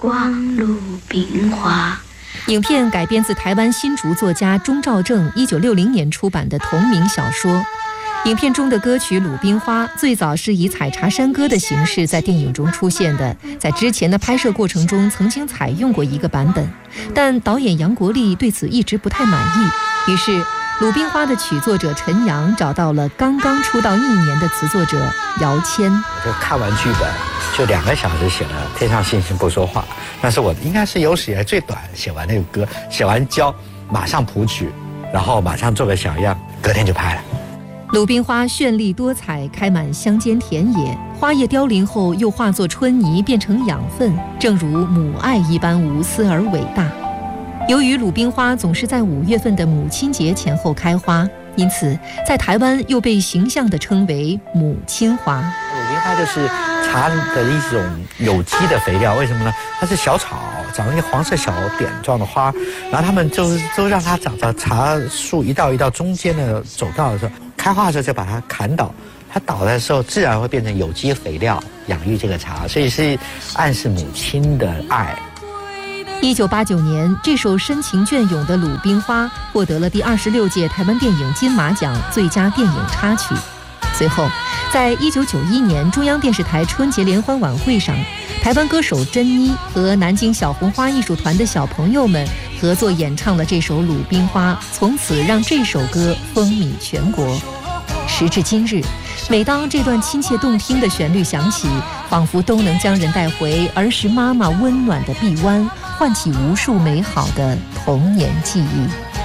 光鲁冰花。 影片改编自台湾新竹作家钟兆政1960年出版的同名小说。影片中的歌曲《鲁冰花》最早是以采茶山歌的形式在电影中出现的，在之前的拍摄过程中曾经采用过一个版本，但导演杨国立对此一直不太满意，于是《鲁冰花》的曲作者陈阳找到了刚刚出道1年的词作者姚谦。 我就看完剧本就2个小时写了《天上星星不说话》，那是我应该是有史以来最短写完那个歌，写完交马上谱曲，然后马上做个小样，隔天就拍了。 鲁冰花绚丽多彩，开满乡间田野，花叶凋零后又化作春泥变成养分，正如母爱一般无私而伟大。由于鲁冰花总是在5月份的母亲节前后开花，因此在台湾又被形象地称为母亲花。 鲁冰花就是茶的一种有机的肥料，为什么呢？它是小草，长一个黄色小点状的花，然后他们都让它长到茶树一道一道中间的走道的时候，开花的时候就把它砍倒，它倒的时候自然会变成有机肥料，养育这个茶，所以是暗示母亲的爱。 1989年，这首深情隽永的《鲁冰花》获得了第26届台湾电影金马奖最佳电影插曲。随后，在1991年中央电视台春节联欢晚会上，台湾歌手珍妮和南京小红花艺术团的小朋友们合作演唱了这首《鲁冰花》，从此让这首歌风靡全国。时至今日，每当这段亲切动听的旋律响起，仿佛都能将人带回儿时妈妈温暖的臂弯，唤起无数美好的童年记忆。